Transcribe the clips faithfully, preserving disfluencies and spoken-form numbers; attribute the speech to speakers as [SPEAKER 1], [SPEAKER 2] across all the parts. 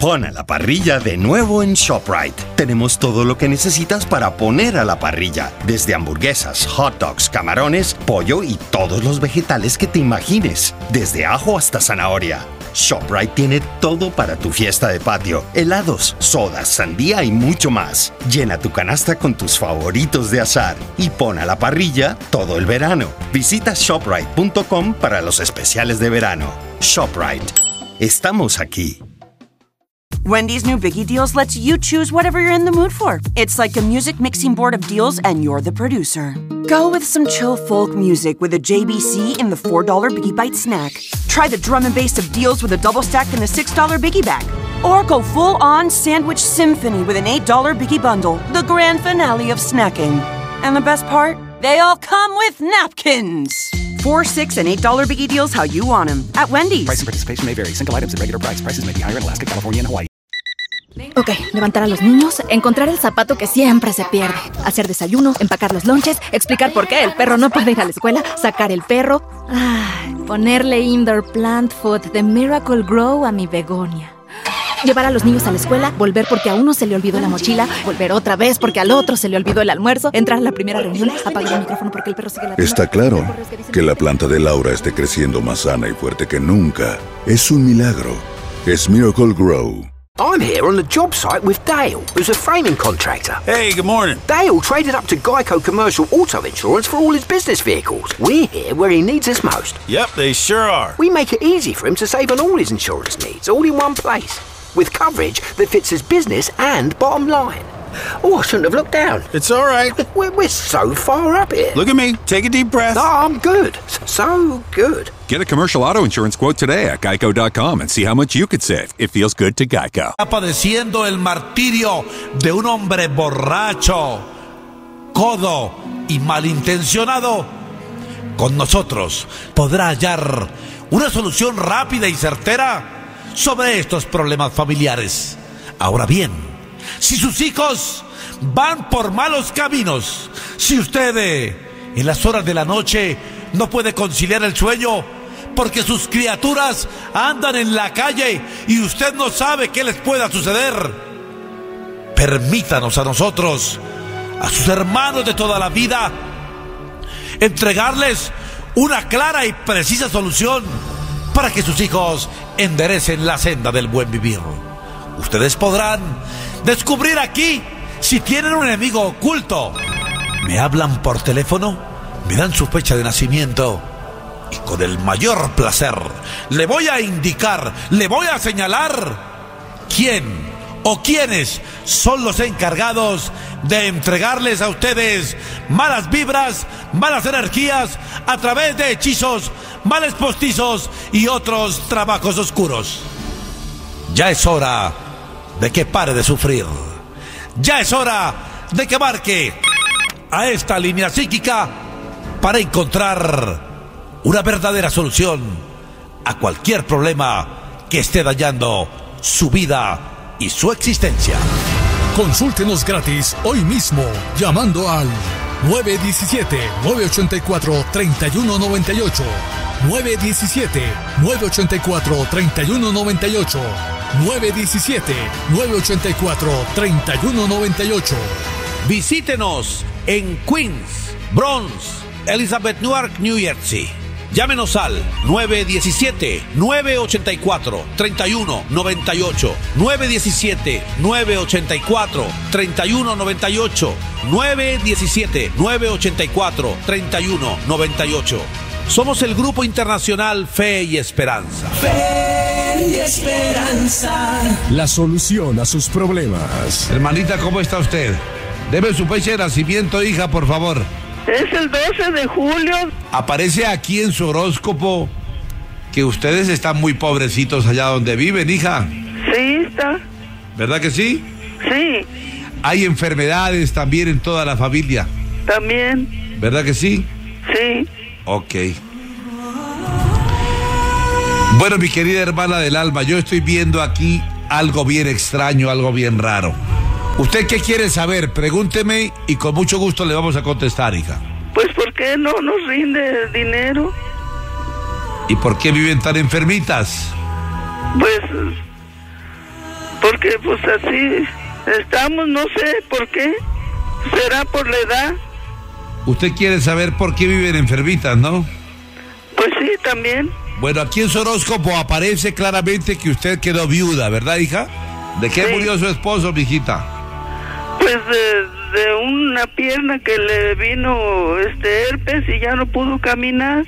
[SPEAKER 1] Pon a la parrilla de nuevo en ShopRite. Tenemos todo lo que necesitas para poner a la parrilla, desde hamburguesas, hot dogs, camarones, pollo y todos los vegetales que te imagines, desde ajo hasta zanahoria. ShopRite tiene todo para tu fiesta de patio, helados, sodas, sandía y mucho más. Llena tu canasta con tus favoritos de asar y pon a la parrilla todo el verano. Visita ShopRite punto com para los especiales de verano. ShopRite. Estamos aquí.
[SPEAKER 2] Wendy's new Biggie Deals lets you choose whatever you're in the mood for. It's like a music mixing board of deals and you're the producer. Go with some chill folk music with a J B C in the four dollar Biggie Bite snack. Try the drum and bass of deals with a double stack in the six dollar Biggie Bag. Or go full-on sandwich symphony with an eight dollar Biggie Bundle, the grand finale of snacking. And the best part? They all come with napkins. Four, six, and eight dollar Biggie Deals how you want them at Wendy's.
[SPEAKER 3] Price and participation may vary. Single items at regular price. Prices may be higher in Alaska, California, and Hawaii.
[SPEAKER 4] Ok, levantar a los niños, encontrar el zapato que siempre se pierde, hacer desayuno, empacar los lonches, explicar por qué el perro no puede ir a la escuela, sacar el perro, ay, ponerle indoor plant food de Miracle Grow a mi begonia. Llevar a los niños a la escuela, volver porque a uno se le olvidó la mochila, volver otra vez porque al otro se le olvidó el almuerzo, entrar a la primera reunión, apagar el micrófono porque el perro sigue la...
[SPEAKER 5] Está claro que la planta de Laura esté creciendo más sana y fuerte que nunca. Es un milagro. Es Miracle Grow.
[SPEAKER 6] I'm here on the job site with Dale, who's a framing contractor.
[SPEAKER 7] Hey, good morning.
[SPEAKER 6] Dale traded up to Geico Commercial Auto Insurance for all his business vehicles. We're here where he needs us most.
[SPEAKER 7] Yep, they sure are.
[SPEAKER 6] We make it easy for him to save on all his insurance needs, all in one place, with coverage that fits his business and bottom line. Oh, I shouldn't have looked down.
[SPEAKER 7] It's all right.
[SPEAKER 6] We're, we're so far up here.
[SPEAKER 7] Look at me. Take a deep breath.
[SPEAKER 6] No, I'm good. So good.
[SPEAKER 8] Get a commercial auto insurance quote today at geico dot com and see how much you could save. It feels good to Geico.
[SPEAKER 9] Está padeciendo el martirio de un hombre borracho, codo y malintencionado. Con nosotros podrá hallar una solución rápida y certera sobre estos problemas familiares. Ahora bien, si sus hijos van por malos caminos, si usted eh, en las horas de la noche no puede conciliar el sueño porque sus criaturas andan en la calle y usted no sabe qué les pueda suceder, permítanos a nosotros, a sus hermanos de toda la vida, entregarles una clara y precisa solución para que sus hijos enderecen la senda del buen vivir. Ustedes podrán descubrir aquí si tienen un enemigo oculto. Me hablan por teléfono, me dan su fecha de nacimiento y con el mayor placer le voy a indicar, le voy a señalar quién o quiénes son los encargados de entregarles a ustedes malas vibras, malas energías a través de hechizos, males postizos y otros trabajos oscuros. Ya es hora de que pare de sufrir. Ya es hora de que marque a esta línea psíquica para encontrar una verdadera solución a cualquier problema que esté dañando su vida y su existencia.
[SPEAKER 10] Consúltenos gratis hoy mismo llamando al nueve uno siete, nueve ocho cuatro, tres uno nueve ocho, nueve uno siete, nueve ocho cuatro, tres uno nueve ocho, nueve uno siete, nueve ocho cuatro, tres uno nueve ocho.
[SPEAKER 9] Visítenos en Queens, Bronx, Elizabeth, Newark, New Jersey. Llámenos al nueve uno siete, nueve ocho cuatro, tres uno nueve ocho, nueve uno siete, nueve ocho cuatro, tres uno nueve ocho, nueve uno siete, nueve ocho cuatro, tres uno nueve ocho. Somos el Grupo Internacional Fe y Esperanza.
[SPEAKER 11] Fe y Esperanza.
[SPEAKER 10] La solución a sus problemas.
[SPEAKER 9] Hermanita, ¿cómo está usted? Deme su fecha de nacimiento, hija, por favor.
[SPEAKER 12] Es el doce de julio.
[SPEAKER 9] Aparece aquí en su horóscopo que ustedes están muy pobrecitos allá donde viven, hija.
[SPEAKER 12] Sí, está.
[SPEAKER 9] ¿Verdad que sí?
[SPEAKER 12] Sí.
[SPEAKER 9] Hay enfermedades también en toda la familia.
[SPEAKER 12] También.
[SPEAKER 9] ¿Verdad que sí?
[SPEAKER 12] Sí.
[SPEAKER 9] Ok. Bueno, mi querida hermana del alma, yo estoy viendo aquí algo bien extraño, algo bien raro. ¿Usted qué quiere saber? Pregúnteme y con mucho gusto le vamos a contestar, hija.
[SPEAKER 12] Pues, ¿por qué no nos rinde dinero?
[SPEAKER 9] ¿Y por qué viven tan enfermitas?
[SPEAKER 12] Pues, Porque pues así estamos, no sé por qué. ¿Será por la edad?
[SPEAKER 9] Usted quiere saber por qué viven enfermitas, ¿no?
[SPEAKER 12] Pues sí, también.
[SPEAKER 9] Bueno, aquí en su horóscopo aparece claramente que usted quedó viuda, ¿verdad, hija? ¿De qué
[SPEAKER 12] Sí.
[SPEAKER 9] murió su esposo, mijita?
[SPEAKER 12] Pues de, de una pierna que le vino este herpes y ya no pudo caminar.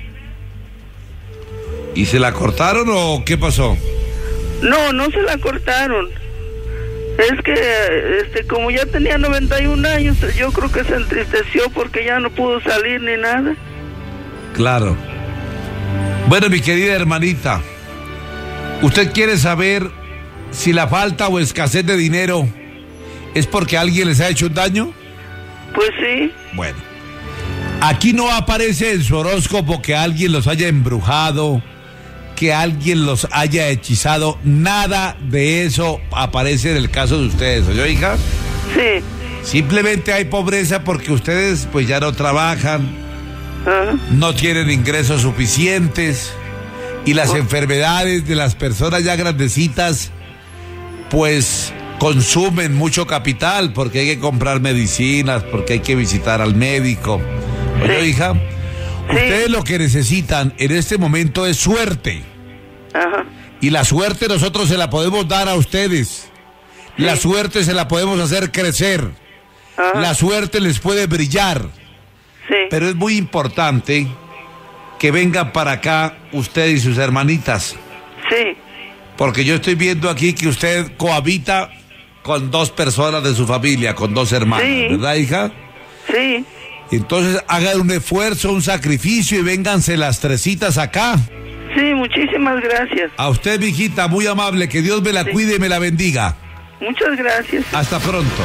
[SPEAKER 9] ¿Y se la cortaron o qué pasó?
[SPEAKER 12] No, no se la cortaron. Es que, este, como ya tenía noventa y un años, yo creo que se entristeció porque ya no pudo salir ni nada.
[SPEAKER 9] Claro. Bueno, mi querida hermanita, ¿usted quiere saber si la falta o escasez de dinero es porque alguien les ha hecho un daño?
[SPEAKER 12] Pues sí.
[SPEAKER 9] Bueno, aquí no aparece en su horóscopo que alguien los haya embrujado, que alguien los haya hechizado, nada de eso aparece en el caso de ustedes, ¿oyó, hija?
[SPEAKER 12] Sí.
[SPEAKER 9] Simplemente hay pobreza porque ustedes pues ya no trabajan,
[SPEAKER 12] Ajá.
[SPEAKER 9] no tienen ingresos suficientes y las enfermedades de las personas ya grandecitas pues consumen mucho capital porque hay que comprar medicinas, porque hay que visitar al médico. ¿Oyó, hija? Ustedes lo que necesitan en este momento es suerte.
[SPEAKER 12] Ajá.
[SPEAKER 9] Y la suerte nosotros se la podemos dar a ustedes. La suerte se la podemos hacer crecer.
[SPEAKER 12] Ajá.
[SPEAKER 9] La suerte les puede brillar.
[SPEAKER 12] Sí.
[SPEAKER 9] Pero es muy importante que vengan para acá usted y sus hermanitas.
[SPEAKER 12] Sí.
[SPEAKER 9] Porque yo estoy viendo aquí que usted cohabita con dos personas de su familia, con dos hermanas,
[SPEAKER 12] Sí.
[SPEAKER 9] ¿verdad, hija?
[SPEAKER 12] Sí.
[SPEAKER 9] Entonces hagan un esfuerzo, un sacrificio y vénganse las tresitas acá.
[SPEAKER 12] Sí, muchísimas gracias.
[SPEAKER 9] A usted, mijita, muy amable, que Dios me la cuide y me la bendiga.
[SPEAKER 12] Muchas gracias.
[SPEAKER 9] Hasta pronto.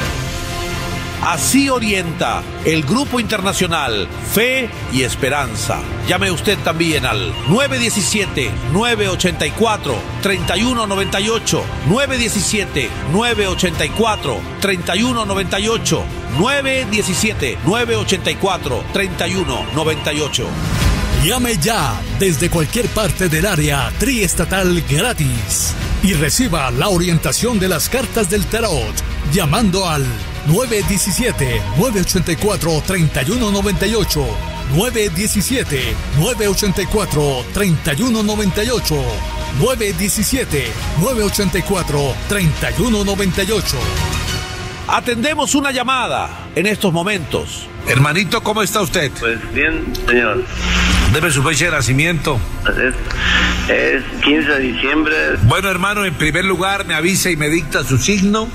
[SPEAKER 13] Así orienta el Grupo Internacional Fe y Esperanza. Llame usted también al nueve uno siete, nueve ocho cuatro, tres uno nueve ocho, nueve uno siete, nueve ocho cuatro, tres uno nueve ocho, nueve uno siete, nueve ocho cuatro, tres uno nueve ocho.
[SPEAKER 10] Llame ya desde cualquier parte del área triestatal gratis y reciba la orientación de las cartas del tarot llamando al nueve uno siete, nueve ocho cuatro, tres uno nueve ocho, nueve uno siete, nueve ocho cuatro, tres uno nueve ocho, nueve uno siete, nueve ocho cuatro, tres uno nueve ocho.
[SPEAKER 13] Atendemos una llamada en estos momentos.
[SPEAKER 9] Hermanito, ¿cómo está usted?
[SPEAKER 14] Pues bien, señor.
[SPEAKER 9] Deme su fecha de nacimiento.
[SPEAKER 14] Es, es quince de diciembre.
[SPEAKER 9] Bueno, hermano, en primer lugar me avisa y me dicta su signo.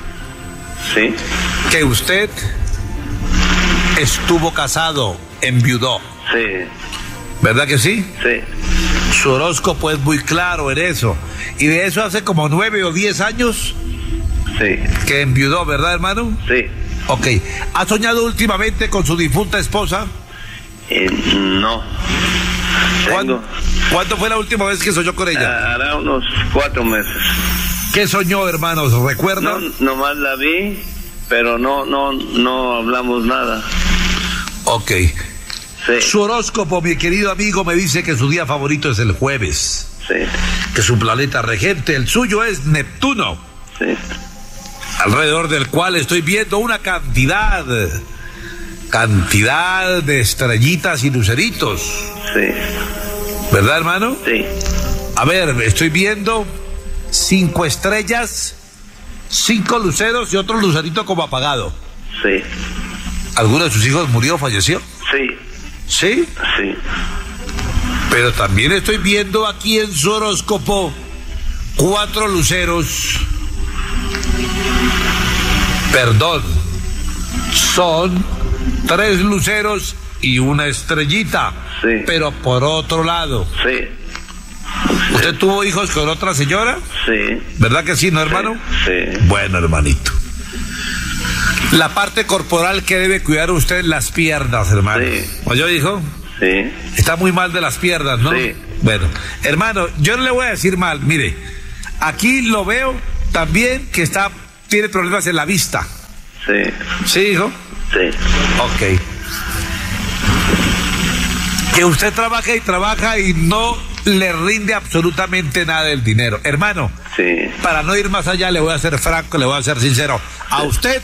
[SPEAKER 14] Sí.
[SPEAKER 9] Que usted estuvo casado, enviudó.
[SPEAKER 14] Sí.
[SPEAKER 9] ¿Verdad que sí?
[SPEAKER 14] Sí.
[SPEAKER 9] Su horóscopo es muy claro en eso. Y de eso hace como nueve o diez años.
[SPEAKER 14] Sí.
[SPEAKER 9] Que enviudó, ¿verdad, hermano?
[SPEAKER 14] Sí.
[SPEAKER 9] Ok. ¿Ha soñado últimamente con su difunta esposa?
[SPEAKER 14] Eh, no.
[SPEAKER 9] ¿Cuándo, ¿Cuándo fue la última vez que soñó con ella?
[SPEAKER 14] Hará unos cuatro meses.
[SPEAKER 9] ¿Qué soñó, hermanos? ¿Recuerdan?
[SPEAKER 14] No, nomás la vi, pero no, no, no hablamos nada.
[SPEAKER 9] Ok.
[SPEAKER 14] Sí.
[SPEAKER 9] Su horóscopo, mi querido amigo, me dice que su día favorito es el jueves.
[SPEAKER 14] Sí.
[SPEAKER 9] Que su planeta regente, el suyo, es Neptuno.
[SPEAKER 14] Sí.
[SPEAKER 9] Alrededor del cual estoy viendo una cantidad, cantidad de estrellitas y luceritos.
[SPEAKER 14] Sí.
[SPEAKER 9] ¿Verdad, hermano?
[SPEAKER 14] Sí.
[SPEAKER 9] A ver, estoy viendo cinco estrellas, cinco luceros y otro lucerito como apagado.
[SPEAKER 14] Sí.
[SPEAKER 9] ¿Alguno de sus hijos murió, falleció?
[SPEAKER 14] Sí.
[SPEAKER 9] ¿Sí?
[SPEAKER 14] Sí.
[SPEAKER 9] Pero también estoy viendo aquí en su horóscopo cuatro luceros. Perdón, son tres luceros y una estrellita.
[SPEAKER 14] Sí.
[SPEAKER 9] Pero por otro lado.
[SPEAKER 14] Sí.
[SPEAKER 9] ¿Usted tuvo hijos con otra señora?
[SPEAKER 14] Sí.
[SPEAKER 9] ¿Verdad que sí, no, hermano?
[SPEAKER 14] Sí.
[SPEAKER 9] Bueno, hermanito. La parte corporal que debe cuidar usted, las piernas, hermano.
[SPEAKER 14] Sí.
[SPEAKER 9] ¿Oyó, hijo?
[SPEAKER 14] Sí.
[SPEAKER 9] Está muy mal de las piernas, ¿no?
[SPEAKER 14] Sí.
[SPEAKER 9] Bueno, hermano, yo no le voy a decir mal. Mire, aquí lo veo también que está, tiene problemas en la vista.
[SPEAKER 14] Sí.
[SPEAKER 9] ¿Sí, hijo?
[SPEAKER 14] Sí.
[SPEAKER 9] Ok. Que usted trabaja y trabaja y no
[SPEAKER 13] le rinde absolutamente nada el dinero. Hermano,
[SPEAKER 14] sí.
[SPEAKER 13] Para no ir más allá, le voy a ser franco, le voy a ser sincero. A usted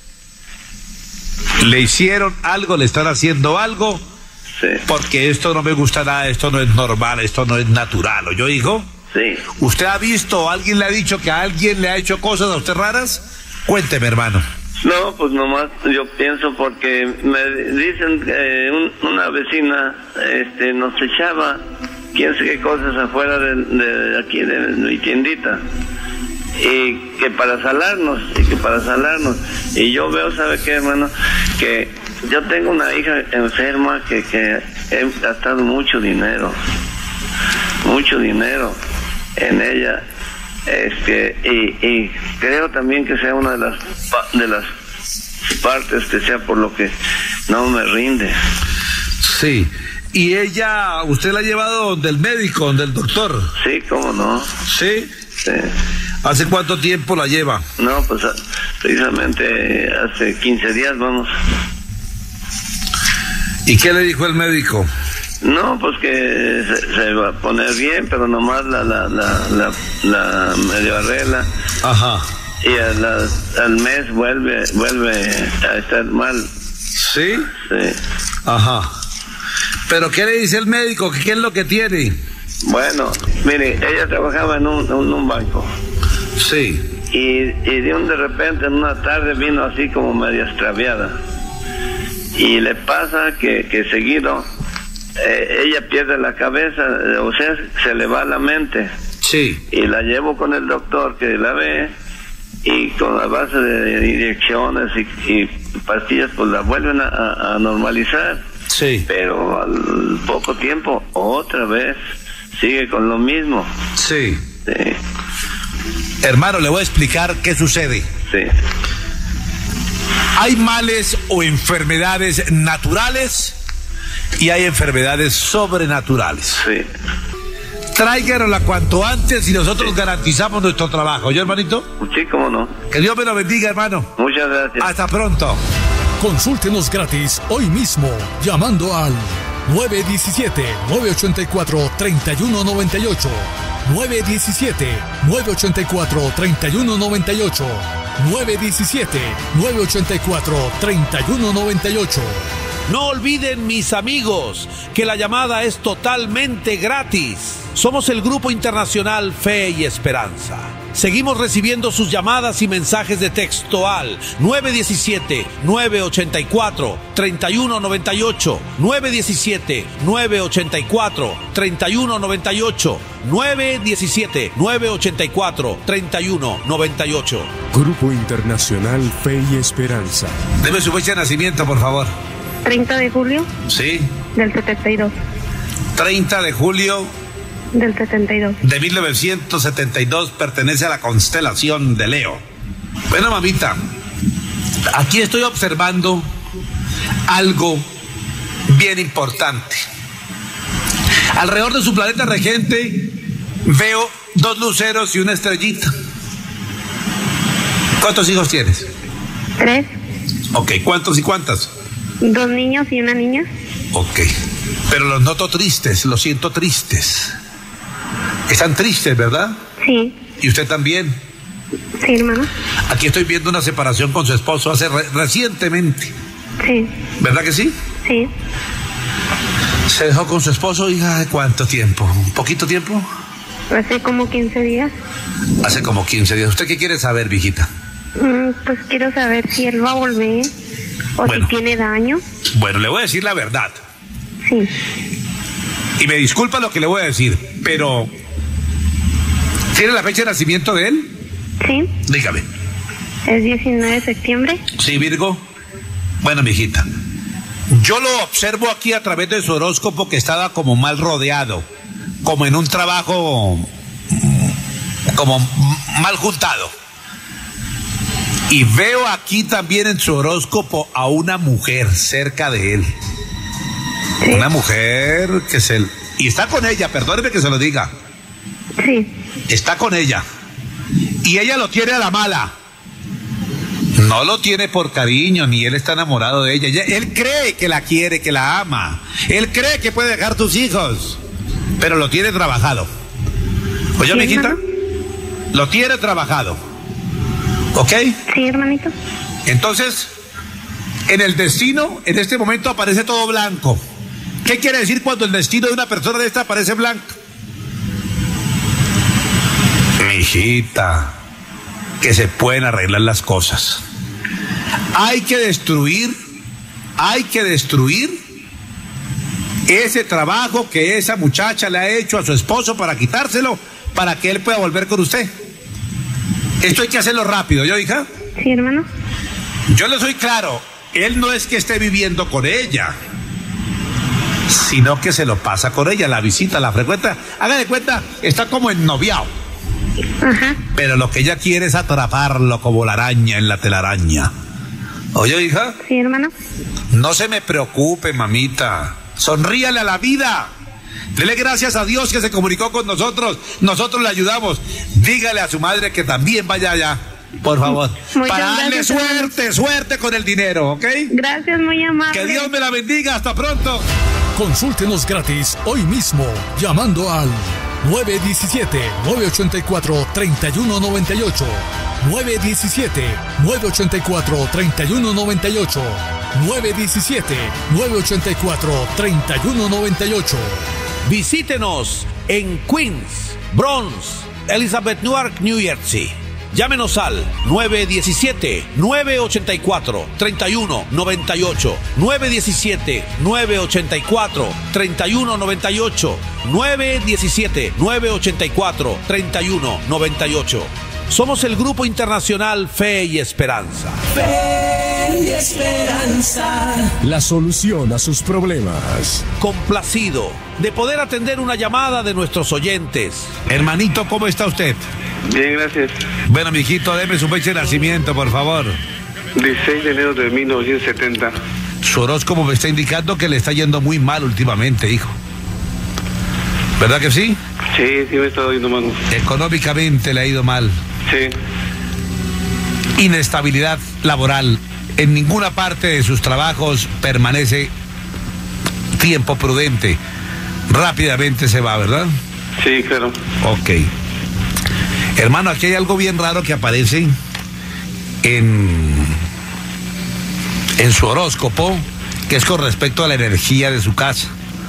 [SPEAKER 13] le hicieron algo, le están haciendo algo,
[SPEAKER 14] sí.
[SPEAKER 13] Porque esto no me gusta nada, esto no es normal, esto no es natural. ¿O yo digo?
[SPEAKER 14] Sí.
[SPEAKER 13] ¿Usted ha visto o alguien le ha dicho que a alguien le ha hecho cosas a usted raras? Cuénteme, hermano.
[SPEAKER 14] No, pues nomás yo pienso porque me dicen que un, una vecina este, nos echaba quién sé qué cosas afuera de, de aquí de mi tiendita y que para salarnos y que para salarnos y yo veo, ¿sabe qué, hermano? Que yo tengo una hija enferma que, que he gastado mucho dinero mucho dinero en ella. Este, y, y creo también que sea una de las de las partes que sea por lo que no me rinde.
[SPEAKER 13] Sí. ¿Y ella, usted la ha llevado donde el médico, donde el doctor?
[SPEAKER 14] Sí, cómo no.
[SPEAKER 13] ¿Sí?
[SPEAKER 14] Sí.
[SPEAKER 13] ¿Hace cuánto tiempo la lleva?
[SPEAKER 14] No, pues precisamente hace quince días vamos.
[SPEAKER 13] ¿Y qué le dijo el médico?
[SPEAKER 14] No, pues que se, se va a poner bien, pero nomás la la la la, la medio arregla.
[SPEAKER 13] Ajá.
[SPEAKER 14] Y a la, al mes vuelve vuelve a estar mal.
[SPEAKER 13] ¿Sí?
[SPEAKER 14] Sí.
[SPEAKER 13] Ajá. ¿Pero qué le dice el médico? ¿Qué, qué es lo que tiene?
[SPEAKER 14] Bueno, mire, ella trabajaba en un, en un banco.
[SPEAKER 13] Sí.
[SPEAKER 14] Y, y de un de repente en una tarde vino así como media extraviada. Y le pasa que, que seguido eh, ella pierde la cabeza, o sea, se le va la mente.
[SPEAKER 13] Sí.
[SPEAKER 14] Y la llevo con el doctor que la ve y con la base de inyecciones y, y pastillas pues la vuelven a, a normalizar.
[SPEAKER 13] Sí.
[SPEAKER 14] Pero al poco tiempo otra vez sigue con lo mismo.
[SPEAKER 13] Sí.
[SPEAKER 14] Sí.
[SPEAKER 13] Hermano, le voy a explicar qué sucede.
[SPEAKER 14] Sí.
[SPEAKER 13] Hay males o enfermedades naturales y hay enfermedades sobrenaturales.
[SPEAKER 14] Sí.
[SPEAKER 13] Tráiganla cuanto antes y nosotros sí. garantizamos nuestro trabajo. ¿Yo, hermanito?
[SPEAKER 14] Sí, cómo no.
[SPEAKER 13] Que Dios me lo bendiga, hermano.
[SPEAKER 14] Muchas gracias.
[SPEAKER 13] Hasta pronto.
[SPEAKER 10] Consúltenos gratis hoy mismo llamando al nueve uno siete, nueve ocho cuatro, tres uno nueve ocho, nueve uno siete, nueve ocho cuatro, tres uno nueve ocho, nueve uno siete, nueve ocho cuatro, tres uno nueve ocho.
[SPEAKER 13] No olviden, mis amigos, que la llamada es totalmente gratis. Somos el Grupo Internacional Fe y Esperanza. Seguimos recibiendo sus llamadas y mensajes de texto al nueve uno siete, nueve ocho cuatro, tres uno nueve ocho, nueve uno siete, nueve ocho cuatro, tres uno nueve ocho, nueve uno siete, nueve ocho cuatro, tres uno nueve ocho.
[SPEAKER 15] Grupo Internacional Fe y Esperanza.
[SPEAKER 13] Deme su fecha de nacimiento, por favor.
[SPEAKER 16] treinta de julio.
[SPEAKER 13] Sí.
[SPEAKER 16] Del setenta y dos.
[SPEAKER 13] treinta de julio.
[SPEAKER 16] Del setenta y dos.
[SPEAKER 13] De mil novecientos setenta y dos, pertenece a la constelación de Leo. Bueno, mamita, aquí estoy observando algo bien importante. Alrededor de su planeta regente veo dos luceros y una estrellita. ¿Cuántos hijos tienes?
[SPEAKER 16] Tres.
[SPEAKER 13] Ok, ¿cuántos y cuántas?
[SPEAKER 16] Dos niños y una niña.
[SPEAKER 13] Ok, pero los noto tristes, los siento tristes. Están tristes, ¿verdad?
[SPEAKER 16] Sí.
[SPEAKER 13] ¿Y usted también?
[SPEAKER 16] Sí, hermano.
[SPEAKER 13] Aquí estoy viendo una separación con su esposo hace re recientemente.
[SPEAKER 16] Sí.
[SPEAKER 13] ¿Verdad que sí?
[SPEAKER 16] Sí.
[SPEAKER 13] ¿Se dejó con su esposo, hija, cuánto tiempo? ¿Un poquito tiempo?
[SPEAKER 16] Hace como quince días.
[SPEAKER 13] Hace como quince días. ¿Usted qué quiere saber, viejita?
[SPEAKER 16] Mm, pues quiero saber si él va a volver o bueno, si tiene daño.
[SPEAKER 13] Bueno, le voy a decir la verdad.
[SPEAKER 16] Sí.
[SPEAKER 13] Y me disculpa lo que le voy a decir, pero... ¿tiene la fecha de nacimiento de él?
[SPEAKER 16] Sí.
[SPEAKER 13] Dígame.
[SPEAKER 16] Es diecinueve de septiembre.
[SPEAKER 13] Sí, Virgo. Bueno, mijita, yo lo observo aquí a través de su horóscopo que estaba como mal rodeado, como en un trabajo como mal juntado. Y veo aquí también en su horóscopo a una mujer cerca de él. Sí. Una mujer que se... y está con ella, perdóneme que se lo diga.
[SPEAKER 16] Sí.
[SPEAKER 13] Está con ella. Y ella lo tiene a la mala. No lo tiene por cariño, ni él está enamorado de ella. Él cree que la quiere, que la ama. Él cree que puede dejar tus hijos. Pero lo tiene trabajado. Oye,
[SPEAKER 16] Sí,
[SPEAKER 13] mijita,
[SPEAKER 16] hermano.
[SPEAKER 13] lo tiene trabajado. ¿Ok?
[SPEAKER 16] Sí, hermanito.
[SPEAKER 13] Entonces, en el destino, en este momento aparece todo blanco. ¿Qué quiere decir cuando el destino de una persona de esta aparece blanco? Mijita, que se pueden arreglar las cosas. Hay que destruir, hay que destruir ese trabajo que esa muchacha le ha hecho a su esposo para quitárselo, para que él pueda volver con usted. Esto hay que hacerlo rápido, ¿yo, hija?
[SPEAKER 16] Sí, hermano.
[SPEAKER 13] Yo le soy claro, él no es que esté viviendo con ella, sino que se lo pasa con ella, la visita, la frecuenta. Haga de cuenta, está como ennoviado.
[SPEAKER 16] Ajá.
[SPEAKER 13] Pero lo que ella quiere es atraparlo como la araña en la telaraña. Oye, hija.
[SPEAKER 16] Sí, hermano.
[SPEAKER 13] No se me preocupe, mamita. Sonríale a la vida. Dele gracias a Dios que se comunicó con nosotros. Nosotros le ayudamos. Dígale a su madre que también vaya allá, por favor.
[SPEAKER 16] Muchas
[SPEAKER 13] para darle
[SPEAKER 16] gracias,
[SPEAKER 13] suerte, hermano. Suerte con el dinero, ¿ok?
[SPEAKER 16] Gracias, muy amable.
[SPEAKER 13] Que Dios me la bendiga. Hasta pronto.
[SPEAKER 10] Consúltenos gratis hoy mismo llamando al nueve uno siete, nueve ocho cuatro, tres uno nueve ocho, nueve uno siete, nueve ocho cuatro, tres uno nueve ocho, nueve uno siete, nueve ocho cuatro, tres uno nueve ocho.
[SPEAKER 13] Visítenos en Queens, Bronx, Elizabeth, Newark, New Jersey. Llámenos al nueve uno siete, nueve ocho cuatro, tres uno nueve ocho, nueve uno siete, nueve ocho cuatro, tres uno nueve ocho, nueve uno siete, nueve ocho cuatro, tres uno nueve ocho. Somos el Grupo Internacional Fe y Esperanza.
[SPEAKER 11] Fe y Esperanza.
[SPEAKER 15] La solución a sus problemas.
[SPEAKER 13] Complacido de poder atender una llamada de nuestros oyentes. Hermanito, ¿cómo está usted?
[SPEAKER 17] Bien, gracias.
[SPEAKER 13] Bueno, mijito, deme su fecha de nacimiento, por favor.
[SPEAKER 17] dieciséis de enero de mil novecientos setenta.
[SPEAKER 13] Su horóscopo me está indicando que le está yendo muy mal últimamente, hijo. ¿Verdad que sí?
[SPEAKER 17] Sí, sí me he estado yendo mal.
[SPEAKER 13] Económicamente le ha ido mal.
[SPEAKER 17] Sí.
[SPEAKER 13] Inestabilidad laboral. En ninguna parte de sus trabajos permanece tiempo prudente. Rápidamente se va, ¿verdad?
[SPEAKER 17] Sí, claro.
[SPEAKER 13] Ok. Hermano, aquí hay algo bien raro que aparece en, en su horóscopo, que es con respecto a la energía de su casa.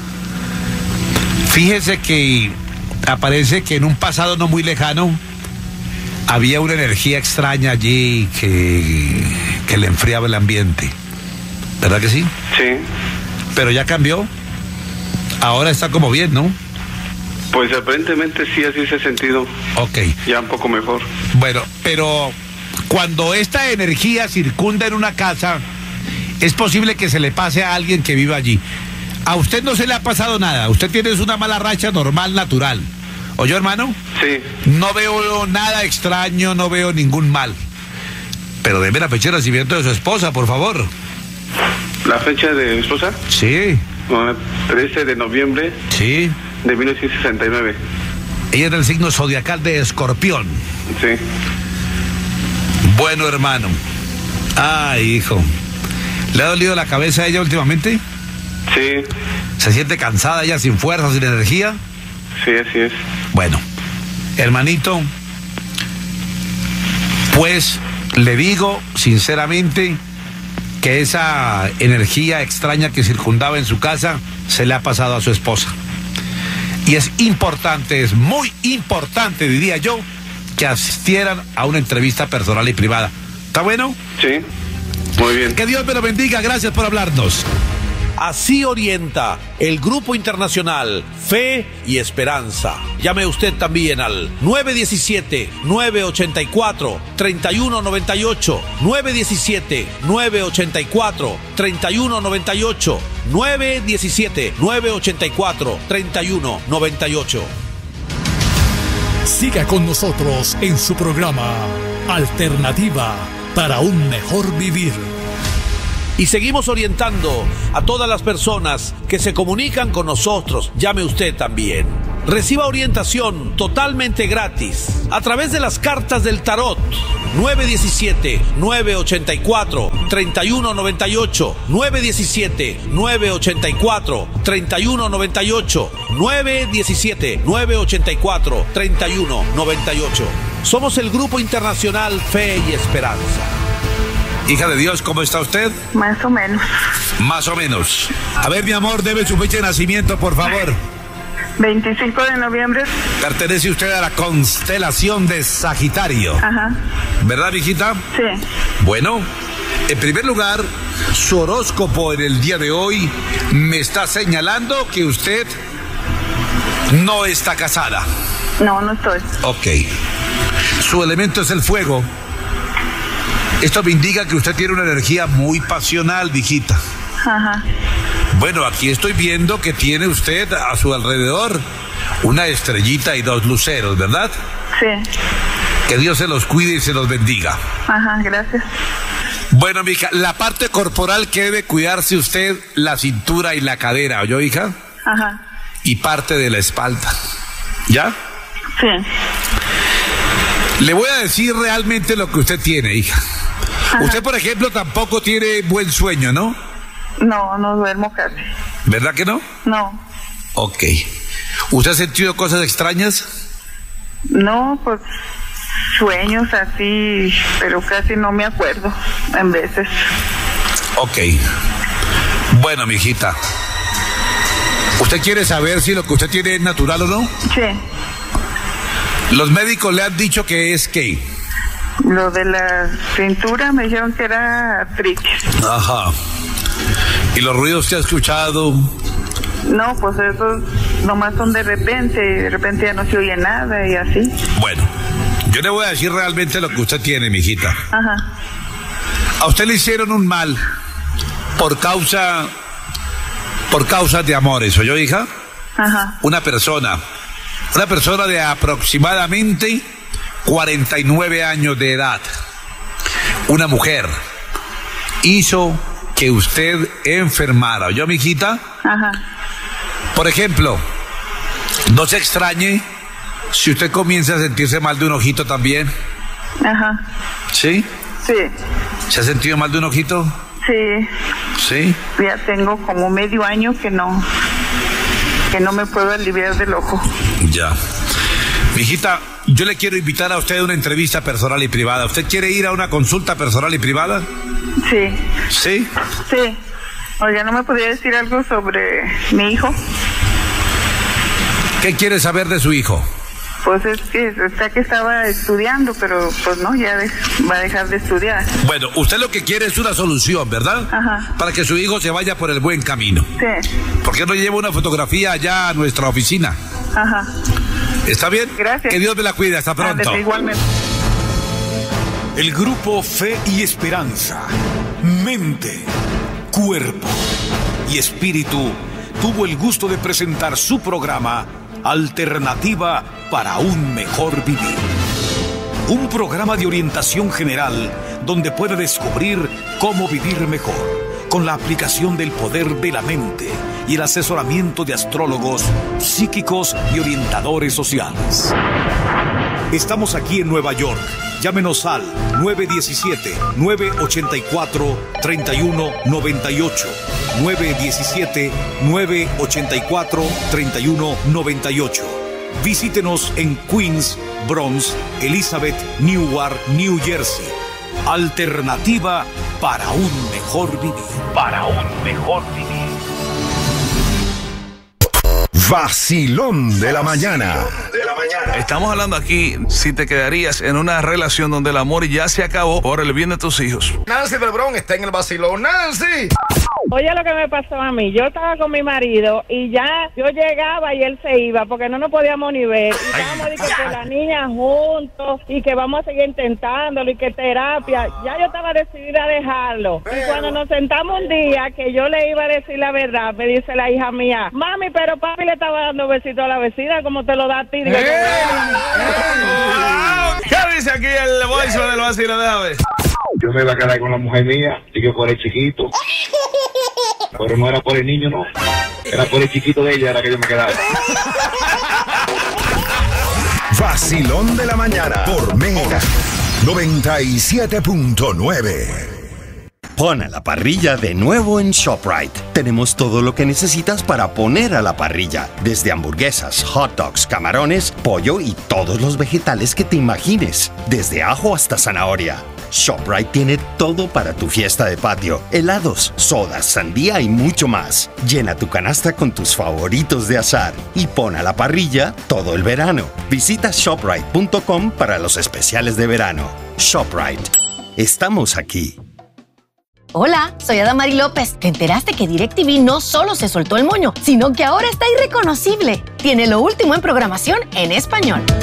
[SPEAKER 13] Fíjese que aparece que en un pasado no muy lejano había una energía extraña allí que, que le enfriaba el ambiente. ¿Verdad que sí?
[SPEAKER 17] Sí.
[SPEAKER 13] Pero ya cambió. Ahora está como bien, ¿no?
[SPEAKER 17] Pues aparentemente sí, así se ha sentido.
[SPEAKER 13] Ok.
[SPEAKER 17] Ya un poco mejor.
[SPEAKER 13] Bueno, pero cuando esta energía circunda en una casa, es posible que se le pase a alguien que viva allí. A usted no se le ha pasado nada. Usted tiene una mala racha normal, natural. ¿Oyó, hermano?
[SPEAKER 17] Sí.
[SPEAKER 13] No veo nada extraño, no veo ningún mal. Pero deme la fecha de nacimiento de su esposa, por favor.
[SPEAKER 17] ¿La fecha de mi esposa?
[SPEAKER 13] Sí.
[SPEAKER 17] Uh, trece de noviembre.
[SPEAKER 13] Sí.
[SPEAKER 17] De mil novecientos sesenta y nueve.
[SPEAKER 13] Ella es del signo zodiacal de Escorpión.
[SPEAKER 17] Sí.
[SPEAKER 13] Bueno, hermano. Ay, hijo. ¿Le ha dolido la cabeza a ella últimamente?
[SPEAKER 17] Sí.
[SPEAKER 13] ¿Se siente cansada ella, sin fuerza, sin energía?
[SPEAKER 17] Sí, así es.
[SPEAKER 13] Bueno, hermanito, pues le digo sinceramente que esa energía extraña que circundaba en su casa se le ha pasado a su esposa. Y es importante, es muy importante, diría yo, que asistieran a una entrevista personal y privada. ¿Está bueno?
[SPEAKER 17] Sí, muy bien.
[SPEAKER 13] Que Dios me lo bendiga, gracias por hablarnos. Así orienta el Grupo Internacional Fe y Esperanza. Llame usted también al nueve uno siete, nueve ocho cuatro, tres uno nueve ocho, nueve uno siete, nueve ocho cuatro, tres uno nueve ocho, nueve uno siete, nueve ocho cuatro, tres uno nueve ocho.
[SPEAKER 10] Siga con nosotros en su programa Alternativa para un mejor vivir.
[SPEAKER 13] Y seguimos orientando a todas las personas que se comunican con nosotros. Llame usted también. Reciba orientación totalmente gratis a través de las cartas del tarot. nueve uno siete, nueve ocho cuatro, tres uno nueve ocho, nueve uno siete, nueve ocho cuatro, tres uno nueve ocho, nueve uno siete, nueve ocho cuatro, tres uno nueve ocho. Somos el Grupo Internacional Fe y Esperanza. Hija de Dios, ¿cómo está usted?
[SPEAKER 12] Más o menos.
[SPEAKER 13] Más o menos. A ver, mi amor, debe su fecha de nacimiento, por favor.
[SPEAKER 12] veinticinco de noviembre.
[SPEAKER 13] Pertenece usted a la constelación de Sagitario.
[SPEAKER 12] Ajá.
[SPEAKER 13] ¿Verdad, mijita?
[SPEAKER 12] Sí.
[SPEAKER 13] Bueno, en primer lugar, su horóscopo en el día de hoy me está señalando que usted no está casada.
[SPEAKER 12] No, no estoy.
[SPEAKER 13] Ok. Su elemento es el fuego. Esto me indica que usted tiene una energía muy pasional, mijita.
[SPEAKER 12] Ajá.
[SPEAKER 13] Bueno, aquí estoy viendo que tiene usted a su alrededor una estrellita y dos luceros, ¿verdad?
[SPEAKER 12] Sí.
[SPEAKER 13] Que Dios se los cuide y se los bendiga.
[SPEAKER 12] Ajá, gracias.
[SPEAKER 13] Bueno, mija, la parte corporal que debe cuidarse usted, la cintura y la cadera, ¿oyó, hija?
[SPEAKER 12] Ajá.
[SPEAKER 13] Y parte de la espalda. ¿Ya?
[SPEAKER 12] Sí.
[SPEAKER 13] Le voy a decir realmente lo que usted tiene, hija.
[SPEAKER 12] Ajá.
[SPEAKER 13] Usted, por ejemplo, tampoco tiene buen sueño, ¿no?
[SPEAKER 12] No, no duermo casi.
[SPEAKER 13] ¿Verdad que no?
[SPEAKER 12] No.
[SPEAKER 13] Ok. ¿Usted ha sentido cosas extrañas?
[SPEAKER 12] No, pues sueños así, pero casi no me acuerdo en veces.
[SPEAKER 13] Ok. Bueno, mijita. ¿Usted quiere saber si lo que usted tiene es natural o no?
[SPEAKER 12] Sí.
[SPEAKER 13] Los médicos le han dicho que es ¿qué?
[SPEAKER 12] Lo de la cintura me dijeron que era artritis.
[SPEAKER 13] Ajá. ¿Y los ruidos que ha escuchado?
[SPEAKER 12] No, pues esos nomás son de repente, y de repente ya no se oye nada y así.
[SPEAKER 13] Bueno, yo le voy a decir realmente lo que usted tiene, mijita.
[SPEAKER 12] Ajá.
[SPEAKER 13] A usted le hicieron un mal por causa, por causa de amores, ¿oyó, hija?
[SPEAKER 12] Ajá.
[SPEAKER 13] Una persona, una persona de aproximadamente cuarenta y nueve años de edad, una mujer, hizo que usted enfermara, ¿oyó, mijita?
[SPEAKER 12] Ajá.
[SPEAKER 13] Por ejemplo, no se extrañe si usted comienza a sentirse mal de un ojito también.
[SPEAKER 12] Ajá.
[SPEAKER 13] ¿Sí?
[SPEAKER 12] Sí.
[SPEAKER 13] ¿Se ha sentido mal de un ojito?
[SPEAKER 12] Sí.
[SPEAKER 13] ¿Sí?
[SPEAKER 12] Ya tengo como medio año que no, que no me puedo aliviar del ojo.
[SPEAKER 13] Ya. Mijita, yo le quiero invitar a usted a una entrevista personal y privada. ¿Usted quiere ir a una consulta personal y privada?
[SPEAKER 12] Sí.
[SPEAKER 13] ¿Sí?
[SPEAKER 12] Sí. Oiga, ¿no me podría decir algo sobre mi hijo?
[SPEAKER 13] ¿Qué quiere saber de su hijo?
[SPEAKER 12] Pues es que está que estaba estudiando, pero pues no, ya de, va a dejar de estudiar.
[SPEAKER 13] Bueno, usted lo que quiere es una solución, ¿verdad?
[SPEAKER 12] Ajá.
[SPEAKER 13] Para que su hijo se vaya por el buen camino.
[SPEAKER 12] Sí.
[SPEAKER 13] ¿Por qué no lleva una fotografía allá a nuestra oficina?
[SPEAKER 12] Ajá.
[SPEAKER 13] ¿Está bien?
[SPEAKER 12] Gracias.
[SPEAKER 13] Que Dios me la cuide. Hasta pronto.
[SPEAKER 12] Ándale, igualmente.
[SPEAKER 10] El grupo Fe y Esperanza, mente, cuerpo y espíritu tuvo el gusto de presentar su programa Alternativa para un mejor vivir. Un programa de orientación general donde puede descubrir cómo vivir mejor con la aplicación del poder de la mente y el asesoramiento de astrólogos, psíquicos y orientadores sociales. Estamos aquí en Nueva York. Llámenos al nueve uno siete, nueve ocho cuatro, tres uno nueve ocho, nueve uno siete, nueve ocho cuatro, tres uno nueve ocho. Visítenos en Queens, Bronx, Elizabeth, Newark, New Jersey. Alternativa para un mejor vivir. Para un mejor vivir.
[SPEAKER 15] Vacilón de la mañana.
[SPEAKER 18] Estamos hablando aquí si te quedarías en una relación donde el amor ya se acabó por el bien de tus hijos.
[SPEAKER 19] Nancy del Bronx está en el vacilón. ¡Nancy!
[SPEAKER 20] Oye, lo que me pasó a mí, yo estaba con mi marido y ya yo llegaba y él se iba porque no nos podíamos ni ver. Y estábamos de que con la niña juntos y que vamos a seguir intentándolo y que terapia. Ya yo estaba decidida a dejarlo. Y cuando nos sentamos un día que yo le iba a decir la verdad, me dice la hija mía, mami, pero papi le estaba dando besitos a la vecina como te lo da a ti. Digo,
[SPEAKER 18] ¿Qué dice aquí el voice del vacilo? Déjame.
[SPEAKER 21] Yo me iba a quedar con la mujer mía, y que por el chiquito. Pero no era por el niño, no. Era por el chiquito de ella, era que yo me quedaba.
[SPEAKER 15] Vacilón de la mañana por Mega. noventa y siete punto nueve.
[SPEAKER 1] Pon a la parrilla de nuevo en ShopRite. Tenemos todo lo que necesitas para poner a la parrilla, desde hamburguesas, hot dogs, camarones, pollo y todos los vegetales que te imagines, desde ajo hasta zanahoria. ShopRite tiene todo para tu fiesta de patio, helados, sodas, sandía y mucho más. Llena tu canasta con tus favoritos de asar y pon a la parrilla todo el verano. Visita shoprite punto com para los especiales de verano. ShopRite. Estamos aquí.
[SPEAKER 22] Hola, soy Adamari López. ¿Te enteraste que DirecTV no solo se soltó el moño, sino que ahora está irreconocible? Tiene lo último en programación en español.